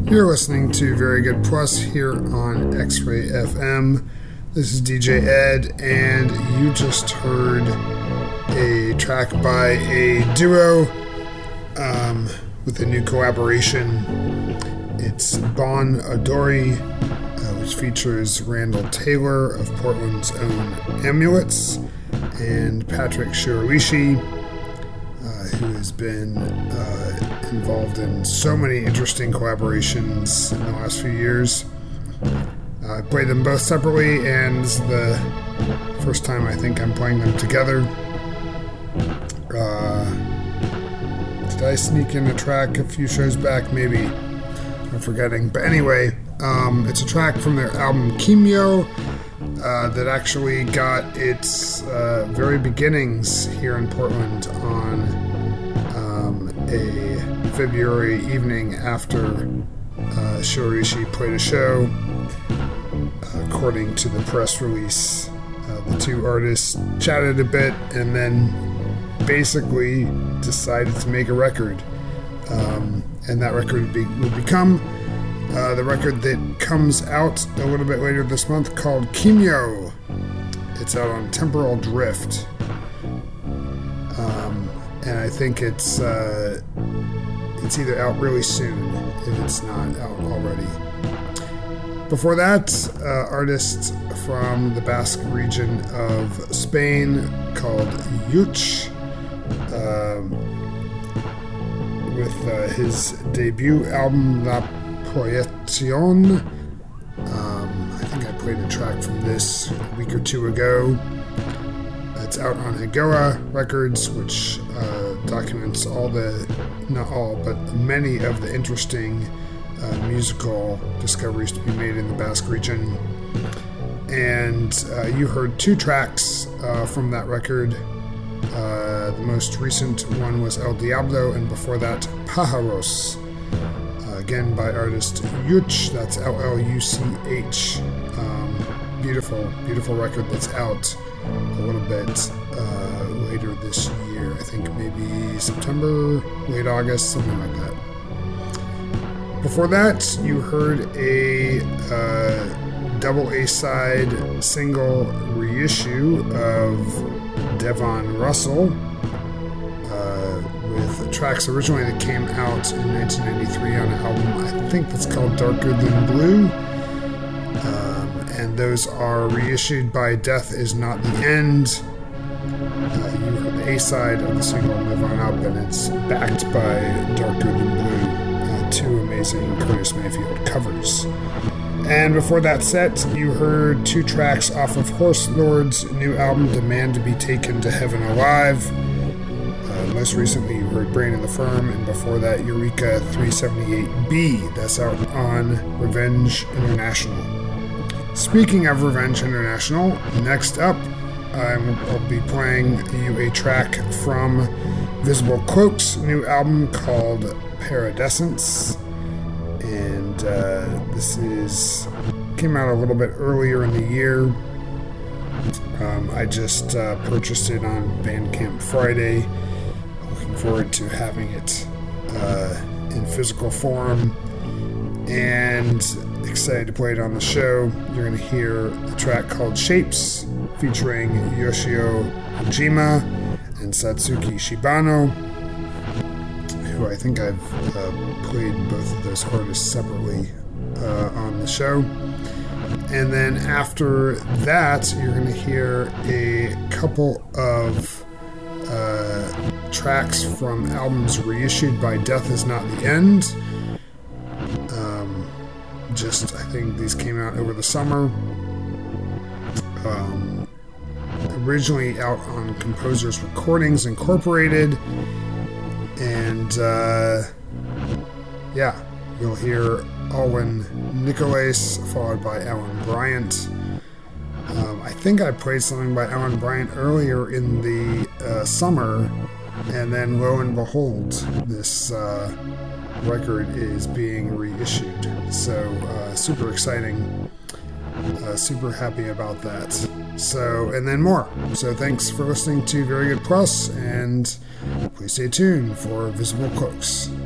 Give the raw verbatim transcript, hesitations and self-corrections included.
You're listening to Very Good Plus here on X-Ray F M. This is D J Ed, and you just heard a track by a duo um, with a new collaboration. It's Bon Odori, uh, which features Randall Taylor of Portland's own Amulets, and Patrick Shiroishi, uh, who has been uh, involved in so many interesting collaborations in the last few years. Uh, I played them both separately, and this is the first time I think I'm playing them together. Uh, did I sneak in a track a few shows back? Maybe. I'm forgetting. But anyway, um, it's a track from their album Kimyo uh, that actually got its uh, very beginnings here in Portland on um, a February evening after uh, Shiroishi played a show. According to the press release, uh, the two artists chatted a bit and then basically decided to make a record. Um, and that record would, be, would become uh, the record that comes out a little bit later this month called Kimyo. It's out on Temporal Drift. Um, and I think it's, uh, it's either out really soon if it's not out already. Before that, uh, artist from the Basque region of Spain called Yuch, um, with uh, his debut album La Proyección. Um, I think I played a track from this a week or two ago. It's out on Hagoa Records, which uh, documents all the, not all, but many of the interesting Uh, musical discoveries to be made in the Basque region. And uh, you heard two tracks uh, from that record. Uh, the most recent one was El Diablo, and before that, Pájaros, uh, again by artist Yuch. That's L L U C H. Um, beautiful, beautiful record that's out a little bit uh, later this year. I think maybe September, late August, something like that. Before that, you heard a uh, double A-side single reissue of Devon Russell uh, with tracks originally that came out in nineteen ninety-three on an album I think that's called Darker Than Blue. Um, and those are reissued by Death Is Not the End. Uh, you heard the A-side of the single Live On Up, and it's backed by Darker Than Blue. Two amazing Curtis Mayfield covers. And before that set, you heard two tracks off of Horse Lord's new album, Demand to Be Taken to Heaven Alive. Uh, most recently, you heard Brain in the Firm, and before that, Eureka three seventy-eight B. That's out on Revenge International. Speaking of Revenge International, next up, I'm, I'll be playing you a track from Visible Cloak's new album called Paradescence, and uh, this is came out a little bit earlier in the year. Um, I just uh, purchased it on Bandcamp Friday. Looking forward to having it uh, in physical form, and excited to play it on the show. You're going to hear a track called Shapes featuring Yoshio Ojima and Satsuki Shibano, who I think I've uh, played both of those artists separately uh, on the show. And then after that, you're going to hear a couple of uh, tracks from albums reissued by Death Is Not the End. Um, just, I think these came out over the summer. Um, originally out on Composers Recordings Incorporated. And, uh, yeah, you'll hear Alwyn Nicholas, followed by Alan Bryant. Um, I think I played something by Alan Bryant earlier in the uh, summer, and then lo and behold, this uh, record is being reissued. So, uh, super exciting. Uh, super happy about that. So, and then more. So thanks for listening to Very Good Plus, and please stay tuned for Visible Cloaks.